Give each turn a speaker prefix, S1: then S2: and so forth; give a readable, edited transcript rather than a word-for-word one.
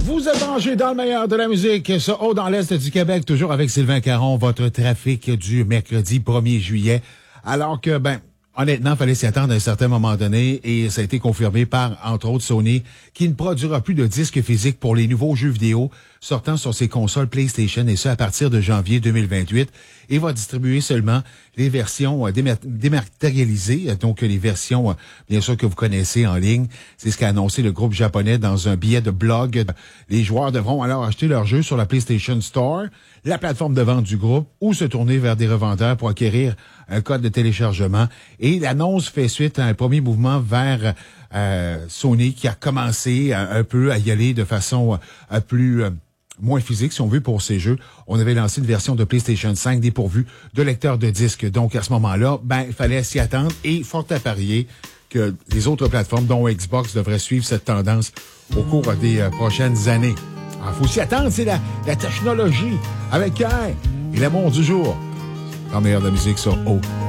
S1: Vous êtes branchés dans le meilleur de la musique, ce haut dans l'Est du Québec, toujours avec Sylvain Caron, votre trafic du mercredi 1er juillet. Alors que, honnêtement, il fallait s'y attendre à un certain moment donné et ça a été confirmé par, entre autres, Sony, qui ne produira plus de disques physiques pour les nouveaux jeux vidéo sortant sur ses consoles PlayStation et ce à partir de janvier 2028 et va distribuer seulement les versions dématérialisées, donc les versions, bien sûr, que vous connaissez en ligne. C'est ce qu'a annoncé le groupe japonais dans un billet de blog. Les joueurs devront alors acheter leur jeu sur la PlayStation Store, la plateforme de vente du groupe, ou se tourner vers des revendeurs pour acquérir un code de téléchargement. Et l'annonce fait suite à un premier mouvement vers Sony qui a commencé un peu à y aller de façon moins physique, si on veut, pour ces jeux. On avait lancé une version de PlayStation 5 dépourvue de lecteur de disques. Donc, à ce moment-là, il fallait s'y attendre et fort à parier que les autres plateformes, dont Xbox, devraient suivre cette tendance au cours des prochaines années. Alors, faut s'y attendre, c'est la technologie avec et l'amour du jour. Dans le meilleur de la musique sur O.